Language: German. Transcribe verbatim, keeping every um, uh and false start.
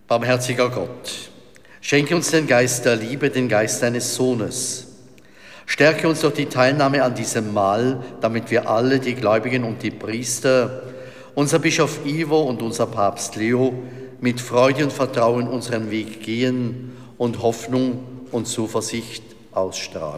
Barmherziger Gott, schenke uns den Geist der Liebe, den Geist deines Sohnes. Stärke uns durch die Teilnahme an diesem Mahl, damit wir alle, die Gläubigen und die Priester, unser Bischof Ivo und unser Papst Leo, mit Freude und Vertrauen unseren Weg gehen und Hoffnung und Zuversicht ausstrahlen.